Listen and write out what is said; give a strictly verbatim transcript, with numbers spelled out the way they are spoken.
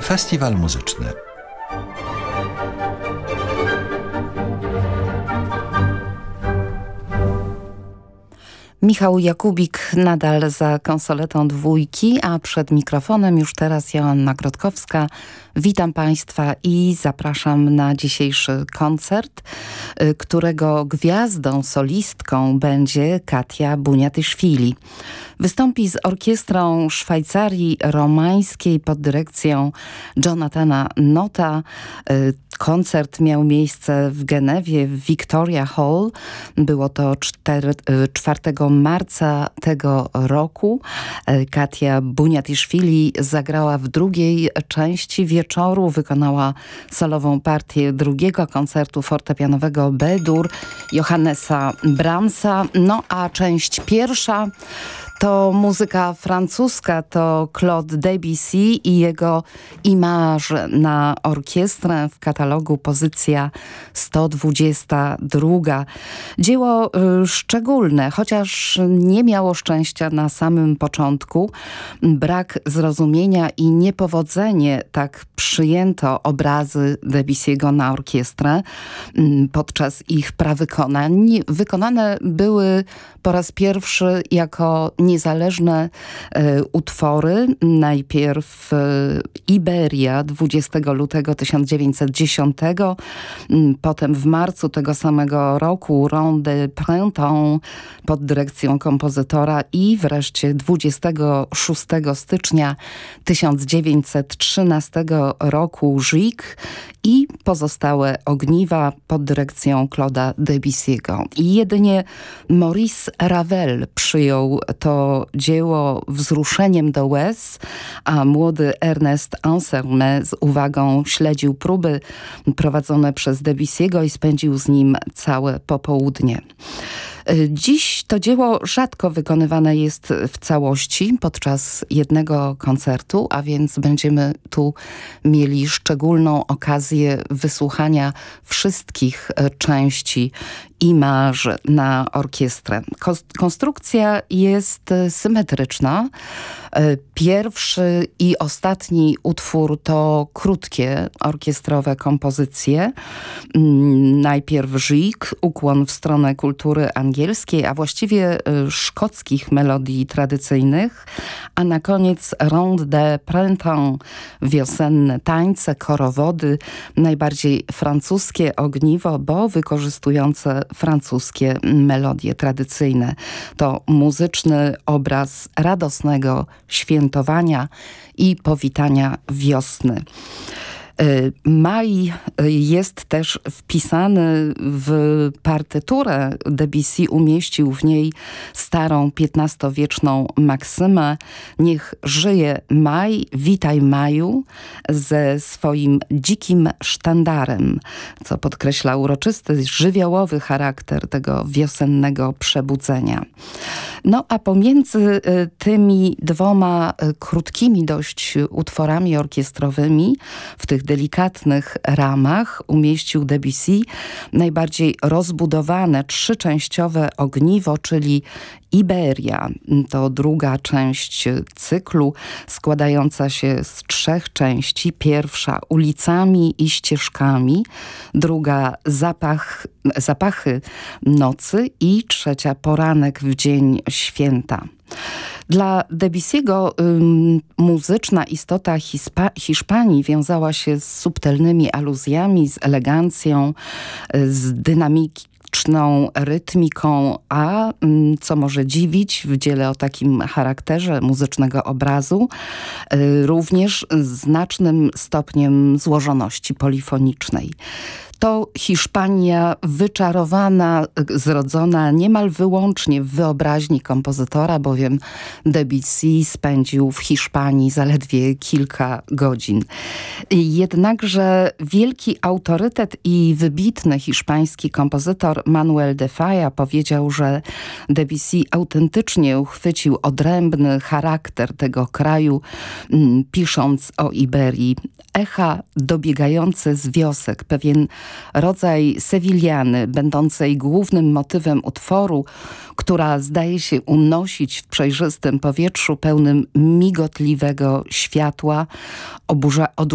Festiwal muzyczny. Michał Jakubik nadal za konsoletą dwójki, a przed mikrofonem już teraz Joanna Krotkowska. Witam Państwa i zapraszam na dzisiejszy koncert, którego gwiazdą, solistką będzie Katia Buniatyszwili. Wystąpi z orkiestrą Szwajcarii Romańskiej pod dyrekcją Jonathana Nota. Koncert miał miejsce w Genewie, w Victoria Hall. Było to czwartego marca tego roku. Katia Buniatyszwili zagrała w drugiej części wieczoru, wykonała solową partię drugiego koncertu fortepianowego B-dur Johannesa Brahmsa. No a część pierwsza to muzyka francuska, to Claude Debussy i jego Image na orkiestrę, w katalogu pozycja sto dwudziesta druga. Dzieło y, szczególne, chociaż nie miało szczęścia na samym początku. Brak zrozumienia i niepowodzenie, tak przyjęto obrazy Debussy'ego na orkiestrę y, podczas ich prawykonań. Wykonane były po raz pierwszy jako niezależne e, utwory. Najpierw e, Iberia dwudziestego lutego tysiąc dziewięćset dziesiątego, m, potem w marcu tego samego roku Ronde de Printemps pod dyrekcją kompozytora i wreszcie dwudziestego szóstego stycznia tysiąc dziewięćset trzynastego roku Gigue i pozostałe ogniwa pod dyrekcją Claude'a Debussy'ego. I jedynie Maurice Ravel przyjął to dzieło wzruszeniem do łez, a młody Ernest Ansermet z uwagą śledził próby prowadzone przez Debussy'ego i spędził z nim całe popołudnie. Dziś to dzieło rzadko wykonywane jest w całości podczas jednego koncertu, a więc będziemy tu mieli szczególną okazję wysłuchania wszystkich części Image na orkiestrę. Konstrukcja jest symetryczna. Pierwszy i ostatni utwór to krótkie orkiestrowe kompozycje. Najpierw Gigue, ukłon w stronę kultury angielskiej, a właściwie szkockich melodii tradycyjnych, a na koniec Ronde de Printemps, wiosenne tańce, korowody, najbardziej francuskie ogniwo, bo wykorzystujące francuskie melodie tradycyjne. To muzyczny obraz radosnego świętowania i powitania wiosny. Maj jest też wpisany w partyturę. Debussy umieścił w niej starą piętnastowieczną maksymę: niech żyje maj, witaj maju, ze swoim dzikim sztandarem, co podkreśla uroczysty, żywiołowy charakter tego wiosennego przebudzenia. No a pomiędzy tymi dwoma krótkimi dość utworami orkiestrowymi, w tych delikatnych ramach umieścił Debussy najbardziej rozbudowane trzyczęściowe ogniwo, czyli Iberia. To druga część cyklu składająca się z trzech części. Pierwsza ulicami i ścieżkami, druga zapach, zapachy nocy i trzecia poranek w dzień święta. Dla Debussy'ego ym, muzyczna istota Hispa- Hiszpanii wiązała się z subtelnymi aluzjami, z elegancją, z dynamiczną rytmiką, a ym, co może dziwić w dziele o takim charakterze muzycznego obrazu, y, również znacznym stopniem złożoności polifonicznej. To Hiszpania wyczarowana, zrodzona niemal wyłącznie w wyobraźni kompozytora, bowiem Debussy spędził w Hiszpanii zaledwie kilka godzin. Jednakże wielki autorytet i wybitny hiszpański kompozytor Manuel de Falla powiedział, że Debussy autentycznie uchwycił odrębny charakter tego kraju, pisząc o Iberii. Echa dobiegające z wiosek, pewien rodzaj sewiliany, będącej głównym motywem utworu, która zdaje się unosić w przejrzystym powietrzu pełnym migotliwego światła, oburza,